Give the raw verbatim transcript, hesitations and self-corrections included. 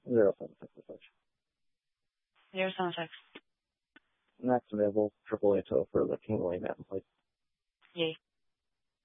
Zero seven six such. Zero seven six. Next available, triple A tow for the King William Mountain Plate. Yay.